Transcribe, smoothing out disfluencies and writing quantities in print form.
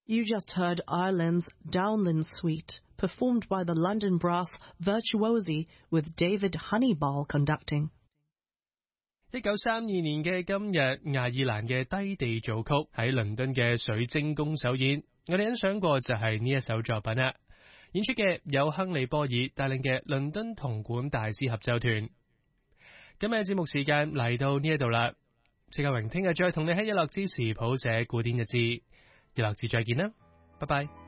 You just heard Ireland's Downland Suite, performed by the London Brass Virtuosi with David Honeyball conducting. 1932年嘅今日，愛爾蘭嘅低地組曲喺倫敦嘅水晶宮首演，我哋欣賞過就係呢一首作品啦。演出嘅有亨利波爾帶領嘅倫敦銅管大師合奏團。今日節目時間嚟到呢一度啦，謝家榮聽日再同你喺一樂之時譜寫古典嘅字，一樂之再見啦，拜拜。